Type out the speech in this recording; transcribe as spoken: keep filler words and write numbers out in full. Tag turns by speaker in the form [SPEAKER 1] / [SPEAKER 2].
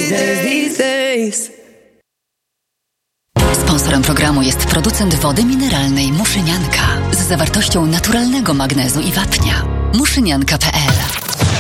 [SPEAKER 1] Sponsorem programu jest producent wody mineralnej Muszynianka z zawartością naturalnego magnezu i wapnia. muszynianka kropka p l